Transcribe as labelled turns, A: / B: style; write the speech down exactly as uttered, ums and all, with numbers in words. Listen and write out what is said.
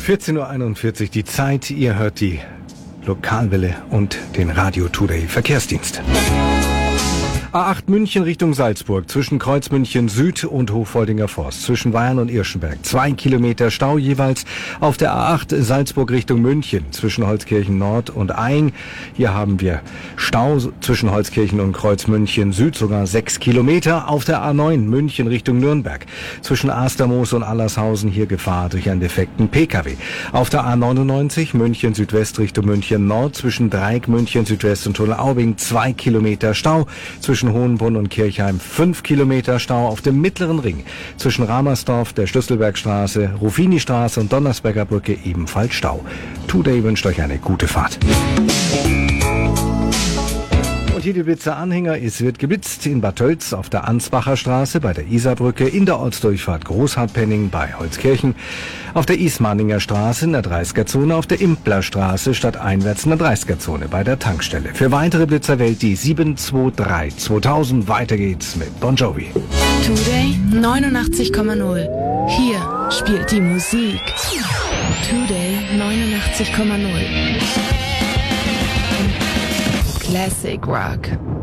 A: vierzehn Uhr einundvierzig die Zeit. Ihr hört die Lokalwelle und den Radio Today Verkehrsdienst. A acht München Richtung Salzburg, zwischen Kreuzmünchen Süd und Hochfoldinger Forst, zwischen Weyern und Irschenberg. Zwei Kilometer Stau jeweils auf der A acht Salzburg Richtung München, zwischen Holzkirchen Nord und Aing. Hier haben wir Stau zwischen Holzkirchen und Kreuzmünchen Süd, sogar sechs Kilometer. Auf der A neun München Richtung Nürnberg, zwischen Astermoos und Allershausen, hier Gefahr durch einen defekten P K W. Auf der A neunundneunzig München Südwest Richtung München Nord, zwischen Dreieck München Südwest und Tunnel-Aubing, zwei Kilometer Stau. Zwischen Hohenbrunn und Kirchheim fünf Kilometer Stau auf dem Mittleren Ring. Zwischen Ramersdorf, der Schlüsselbergstraße, Ruffini-Straße und Donnersberger Brücke ebenfalls Stau. Today wünscht euch eine gute Fahrt. Und hier die Blitzer-Anhänger. Es wird geblitzt in Bad Tölz auf der Ansbacher Straße, bei der Isarbrücke, in der Ortsdurchfahrt Großhartpenning bei Holzkirchen, auf der Ismaninger Straße in der dreißiger-Zone, auf der Implerstraße stadteinwärts in der dreißiger-Zone bei der Tankstelle. Für weitere Blitzer wählt die sieben zwei drei zweitausend. Weiter geht's mit Bon Jovi.
B: Today neunundachtzig Komma null. Hier spielt die Musik. Today neunundachtzig Komma null. Classic Rock.